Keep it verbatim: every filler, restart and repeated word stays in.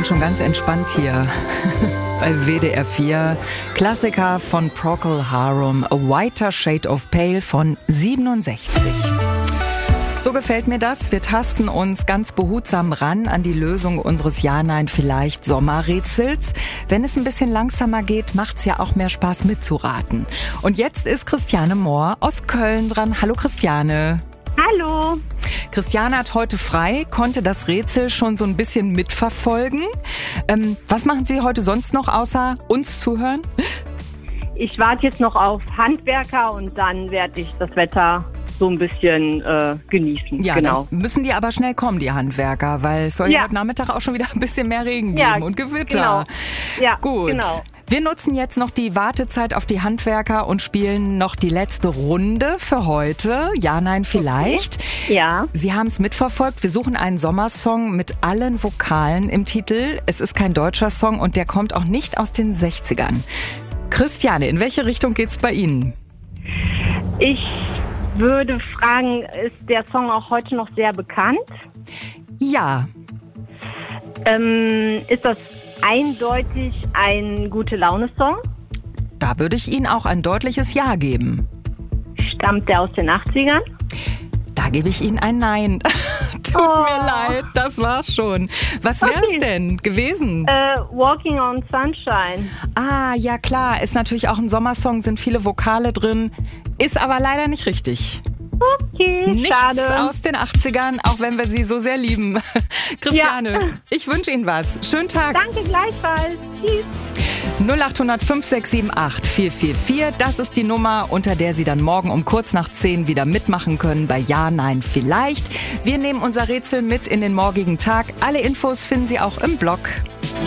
schon ganz entspannt hier bei W D R vier. Klassiker von Procol Harum, A Whiter Shade of Pale von siebenundsechzig. So gefällt mir das. Wir tasten uns ganz behutsam ran an die Lösung unseres Ja-Nein-Vielleicht-Sommerrätsels. Wenn es ein bisschen langsamer geht, macht's ja auch mehr Spaß mitzuraten. Und jetzt ist Christiane Mohr aus Köln dran. Hallo Christiane. Hallo. Christiane hat heute frei, konnte das Rätsel schon so ein bisschen mitverfolgen. Ähm, was machen Sie heute sonst noch, außer uns zuhören? Ich warte jetzt noch auf Handwerker und dann werde ich das Wetter so ein bisschen äh, genießen. Ja, genau. Dann müssen die aber schnell kommen, die Handwerker, weil es soll ja Ja. heute Nachmittag auch schon wieder ein bisschen mehr Regen geben Ja, und Gewitter. genau. Ja, Gut. genau. Wir nutzen jetzt noch die Wartezeit auf die Handwerker und spielen noch die letzte Runde für heute. Ja, nein, vielleicht. Okay. Ja. Sie haben es mitverfolgt. Wir suchen einen Sommersong mit allen Vokalen im Titel. Es ist kein deutscher Song und der kommt auch nicht aus den sechzigern. Christiane, in welche Richtung geht's bei Ihnen? Ich würde fragen, ist der Song auch heute noch sehr bekannt? Ja. Ähm, ist das eindeutig ein Gute-Laune-Song? Da würde ich Ihnen auch ein deutliches Ja geben. Stammt der aus den achtzigern? Da gebe ich Ihnen ein Nein. Tut Oh. mir leid, das war's schon. Was wäre es Okay. denn gewesen? Äh, Walking on Sunshine. Ah, ja klar, ist natürlich auch ein Sommersong, sind viele Vokale drin, ist aber leider nicht richtig. Okay, Nichts schade. aus den achtzigern, auch wenn wir sie so sehr lieben. Christiane, Ja. ich wünsche Ihnen was. Schönen Tag. Danke gleichfalls. Tschüss. null acht null null fünf sechs sieben acht vier vier vier, das ist die Nummer, unter der Sie dann morgen um kurz nach zehn wieder mitmachen können bei Ja, Nein, Vielleicht. Wir nehmen unser Rätsel mit in den morgigen Tag. Alle Infos finden Sie auch im Blog.